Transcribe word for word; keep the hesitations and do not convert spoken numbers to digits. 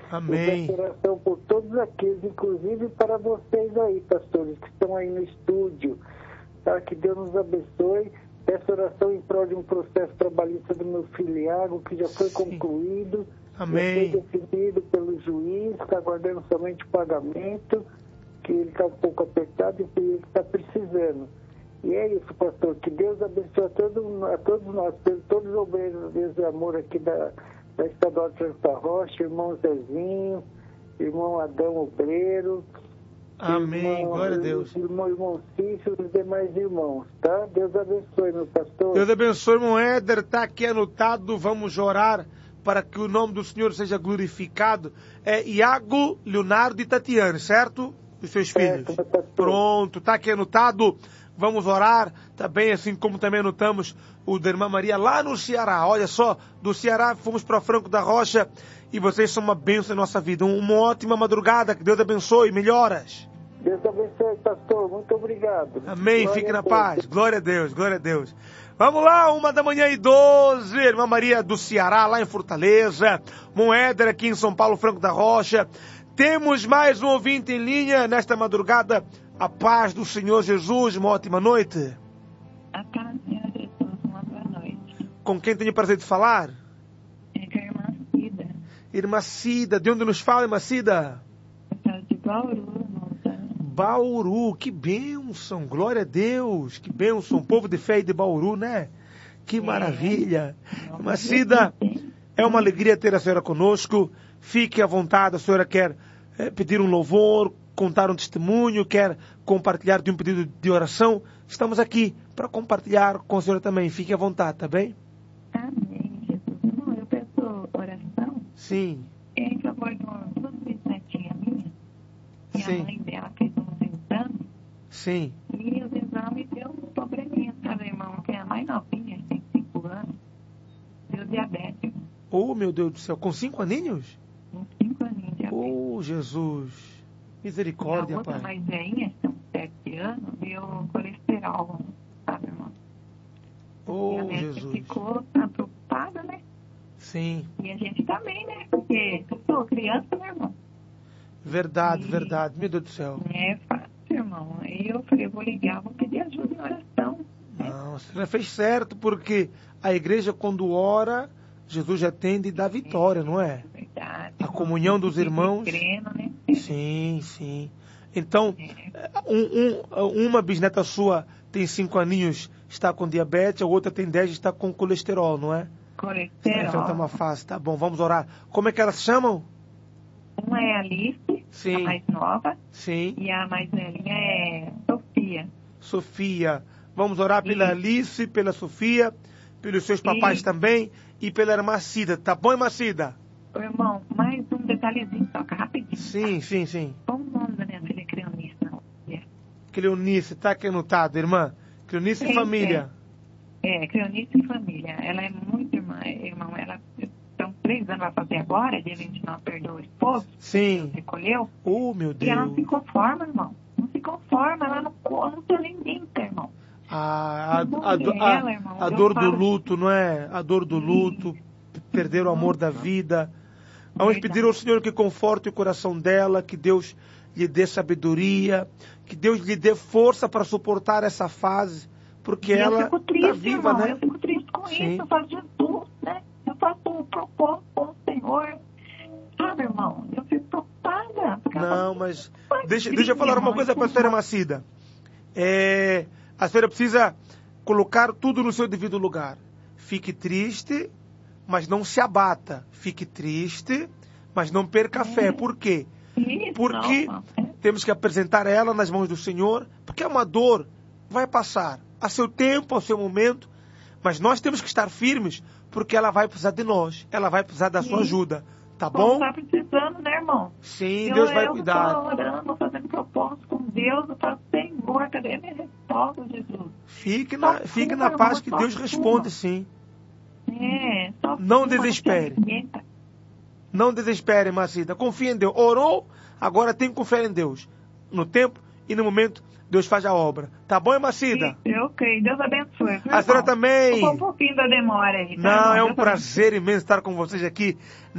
Amém. Eu peço oração por todos aqueles, inclusive para vocês aí, pastores, que estão aí no estúdio. Tá? Que Deus nos abençoe. Peço oração em prol de um processo trabalhista do meu filho Iago, que já foi Sim. concluído. Amém. Já foi definido pelo juiz, está aguardando somente o pagamento, que ele está um pouco apertado e ele está precisando. E é isso, pastor. Que Deus abençoe a, todo, a todos nós, todos os obreiros de amor aqui da, da Estadual de Santa Rocha, irmão Zezinho, irmão Adão Obreiro. Amém, irmão, glória a Deus. Irmão, irmão Cícero e os demais irmãos, tá? Deus abençoe, meu pastor. Deus abençoe, irmão Éder. Está aqui anotado. Vamos orar para que o nome do Senhor seja glorificado. É Iago, Leonardo e Tatiane, certo? Os seus Certo, filhos. meu pastor. Pronto, está aqui anotado. Vamos orar também, assim como também anotamos o da irmã Maria lá no Ceará. Olha só, do Ceará fomos para Franco da Rocha e vocês são uma bênção em nossa vida. Uma ótima madrugada, que Deus abençoe, melhoras. Deus abençoe, pastor. Muito obrigado. Amém, Glória fique a na Deus. paz. Glória a Deus, glória a Deus. Vamos lá, uma da manhã e doze, irmã Maria do Ceará, lá em Fortaleza. Moeder aqui em São Paulo, Franco da Rocha. Temos mais um ouvinte em linha nesta madrugada. A paz do Senhor Jesus, uma ótima noite. A paz do Senhor Jesus, uma boa noite. Com quem tenho o prazer de falar? É com a irmã Cida. Irmã Cida, de onde nos fala, irmã Cida? Eu falo de Bauru, moça. Bauru, que bênção, glória a Deus, que bênção, povo de fé e de Bauru, né? Que maravilha. Irmã Cida, é uma alegria ter a senhora conosco. Fique à vontade, a senhora quer é, pedir um louvor, contar um testemunho, quer compartilhar de um pedido de oração. Estamos aqui para compartilhar com a senhora também. Fique à vontade, tá bem? Amém, Jesus. Irmão, eu peço oração Sim. em favor de uma duas bisnetinhas minhas. E Sim. a mãe dela fez uns exames. Sim. E os exames deu um probleminha, sabe, irmão? Que é a mais novinha, tem cinco anos. Deu diabetes. Oh, meu Deus do céu, com cinco aninhos? Com cinco aninhos de diabetes. Oh, Jesus. E Misericórdia, a outra Pai. mais velhinha, que tem uns sete anos, deu colesterol, sabe, irmão? E Oh, a médica Jesus. ficou tá, preocupada, né? Sim. E a gente também, né? Porque eu sou criança, né, irmão? Verdade, E- verdade. Meu Deus do céu. Não é fácil, irmão. Aí eu falei, eu vou ligar, vou pedir ajuda em oração. Né? Não, a senhora fez certo, porque a igreja, quando ora, Jesus atende e dá vitória, não é? Verdade. A comunhão dos irmãos. Crendo, né? Sim, sim. Então, um, um, uma bisneta sua tem cinco aninhos, está com diabetes, a outra tem dez e está com colesterol, não é? Colesterol. Enfrentar uma fase. Tá bom, vamos orar. Como é que elas se chamam? Uma é a Alice, Sim. a mais nova, Sim. e a mais velhinha é Sofia. Sofia. Vamos orar pela Isso. Alice, pela Sofia, pelos seus papais Isso. também e pela irmã Cida. Tá bom, irmã Cida? Ô, irmão, mais um detalhezinho, toca rapidinho. Sim, sim, sim. Como o nome da minha filha é Creonice, não? É, Cleonice, tá aqui anotado, irmã. Cleonice e Sim, família. é Creonice e família. Ela é muito irmã, irmão. Ela são três anos vai fazer agora, dia vinte e nove perdoa o esposo, Sim. recolheu. Oh, meu E ela não Deus. se conforma, irmão. Não se conforma, ela não, não se alimenta, irmão. A, a, Não a, dela, a, irmão. a Eu dor do falo- luto, não é? A dor do luto, perder o amor da vida. Vamos Verdade. pedir ao Senhor que conforte o coração dela, que Deus lhe dê sabedoria, que Deus lhe dê força para suportar essa fase, porque E ela eu fico está triste, viva, irmão. né? Eu fico triste com Sim. isso. Eu falo, Jesus, né? Eu faço um propósito com o Senhor. Sabe, irmão? Eu fico preocupada. porque ela Não, fala, mas "Pai, deixa, filha, deixa eu falar uma irmão, coisa para a isso senhora não- Macida. É, a senhora precisa colocar tudo no seu devido lugar. Fique triste, mas não se abata. Fique triste, mas não perca a fé. Por quê? Isso, Porque não, é. temos que apresentar ela nas mãos do Senhor, porque é uma dor, vai passar a seu tempo, ao seu momento, mas nós temos que estar firmes, porque ela vai precisar de nós, ela vai precisar da sua Sim. ajuda, tá Bom, bom? tá precisando, né, irmão? Sim, eu, Deus vai eu cuidar. tô orando, fazendo propósito com Deus. Eu falo, Senhor, cadê a minha resposta, Jesus? Fique na, Só fique uma, na paz irmão, que só Deus uma. responde, sim. É, só Não uma, desespere. se alimenta. Não desespere, Macida. Confie em Deus. Orou, agora tem que confiar em Deus. No tempo e no momento, Deus faz a obra. Tá bom, Macida? Eu creio. Deus abençoe. viu, A senhora irmão? também. Ficou um pouquinho da demora aí. tá, Não, irmão? é um Deus abençoe. prazer imenso estar com vocês aqui